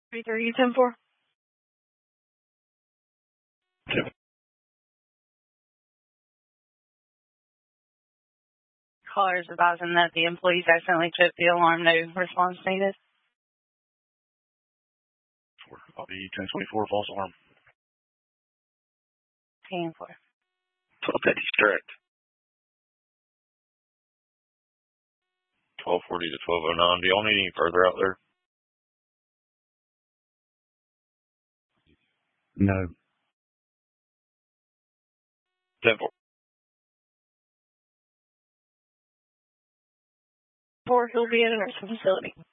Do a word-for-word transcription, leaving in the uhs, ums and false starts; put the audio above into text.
three thirty, ten four. Yep. Callers advising that the employees accidentally tripped the alarm. No response needed. I'll be ten twenty-four, false alarm. ten four. twelve fifty, direct. twelve forty to twelve oh nine. Do y'all need any further out there? No. ten four. Four, he'll be at a nursing facility.